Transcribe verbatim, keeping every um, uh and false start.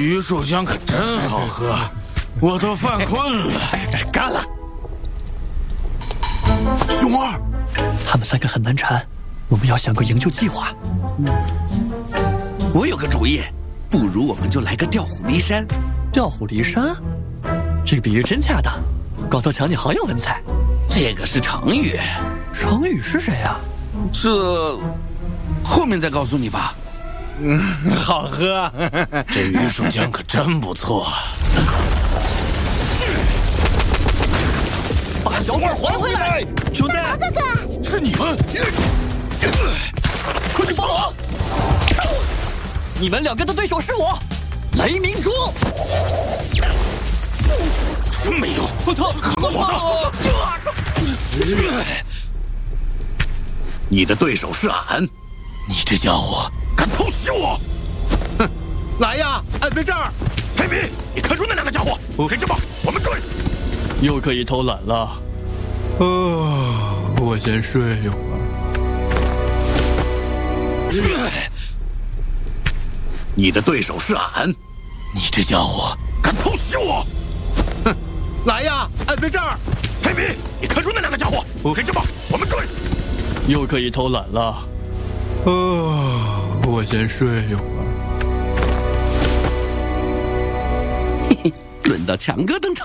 榆树浆可真好喝，我都犯困了。 干了！ 熊二， 他们三个很难缠，我们要想个营救计划。 我有个主意，不如我们就来个调虎离山。 调虎离山，这个比喻真恰当。光头强，你好有文采。 这个是成语。 成语是谁呀、啊？ 这后面再告诉你吧。 嗯，好喝。这榆树浆可真不错。 把小鬼还回来！ 兄弟，是你们！ 快去帮我！你们两个的对手是我，雷明珠。 真没有， 我操！我操！ 你的对手是俺， 你这家伙敢偷袭我！ 哼，来呀，俺在这儿。 黑皮，你看住那两个家伙，黑芝麻，我们追！ 又可以偷懒了。啊，我先睡一会儿。 你的对手是俺， 你这家伙敢偷袭我！ 哼，来呀，俺在这儿。 黑皮，你看住那两个家伙，黑芝麻，我们追！ 又可以偷懒了。啊，我先睡一会儿。 嘿嘿，轮到强哥登场。